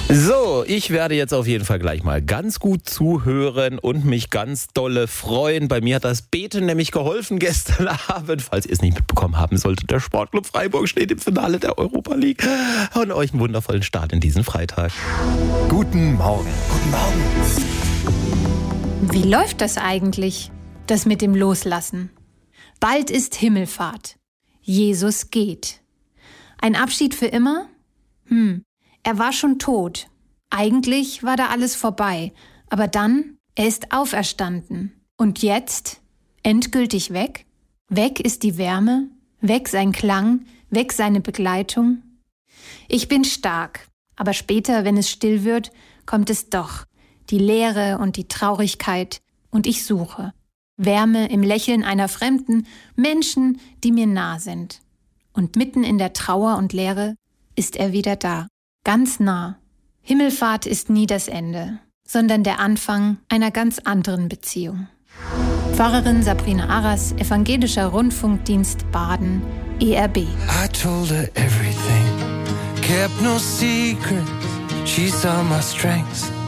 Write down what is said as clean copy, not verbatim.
So, ich werde jetzt auf jeden Fall gleich mal ganz gut zuhören und mich ganz dolle freuen. Bei mir hat das Beten nämlich geholfen gestern Abend. Falls ihr es nicht mitbekommen haben solltet, der Sportclub Freiburg steht im Finale der Europa League. Und euch einen wundervollen Start in diesen Freitag. Guten Morgen. Guten Morgen. Wie läuft das eigentlich, das mit dem Loslassen? Bald ist Himmelfahrt. Jesus geht. Ein Abschied für immer? Er war schon tot. Eigentlich war da alles vorbei. Aber dann, er ist auferstanden. Und jetzt? Endgültig weg? Weg ist die Wärme, weg sein Klang, weg seine Begleitung. Ich bin stark. Aber später, wenn es still wird, kommt es doch. Die Leere und die Traurigkeit. Und ich suche. Wärme im Lächeln einer Fremden, Menschen, die mir nah sind. Und mitten in der Trauer und Leere ist er wieder da. Ganz nah. Himmelfahrt ist nie das Ende, sondern der Anfang einer ganz anderen Beziehung. Pfarrerin Sabrina Arras, Evangelischer Rundfunkdienst Baden, ERB. I told her everything, kept no secrets. She saw my strengths